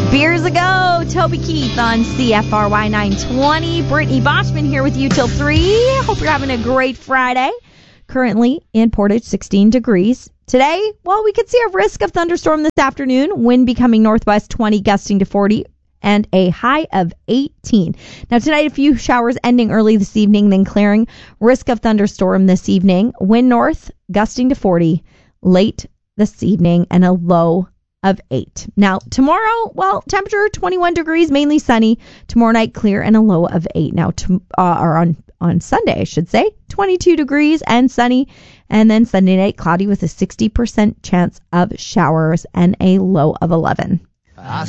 Beers ago, Toby Keith on CFRY 920. Brittany Boschman here with you till 3. Hope you're having a great Friday. Currently in Portage, 16 degrees. Today, well, we could see a risk of thunderstorm this afternoon. Wind becoming northwest 20, gusting to 40, and a high of 18. Now tonight, a few showers ending early this evening, then clearing. Risk of thunderstorm this evening. Wind north, gusting to 40, late this evening, and a low of 8. Now, tomorrow, well, temperature 21 degrees, mainly sunny. Tomorrow night, clear and a low of 8. Now, on Sunday, I should say, 22 degrees and sunny. And then Sunday night, cloudy with a 60% chance of showers and a low of 11.